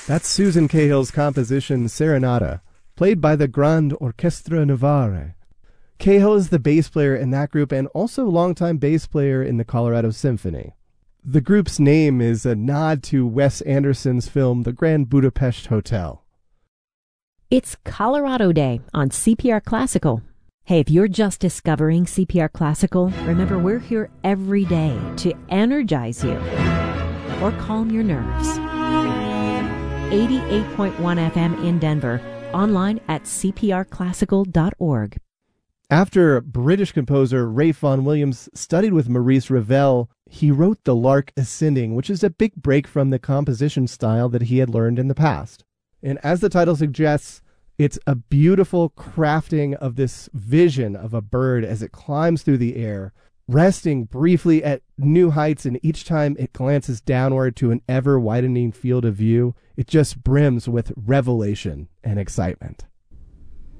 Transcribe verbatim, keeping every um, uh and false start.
That's Susan Cahill's composition Serenata, played by the Grand Orchestra Novare. Cahill is the bass player in that group and also longtime bass player in the Colorado Symphony. The group's name is a nod to Wes Anderson's film The Grand Budapest Hotel. It's Colorado Day on C P R Classical. Hey, if you're just discovering C P R Classical, remember we're here every day to energize you or calm your nerves. eighty-eight point one F M in Denver, online at c p r classical dot org. After British composer Ralph Vaughan Williams studied with Maurice Ravel, he wrote The Lark Ascending, which is a big break from the composition style that he had learned in the past. And as the title suggests, it's a beautiful crafting of this vision of a bird as it climbs through the air, resting briefly at new heights, and each time it glances downward to an ever-widening field of view, it just brims with revelation and excitement.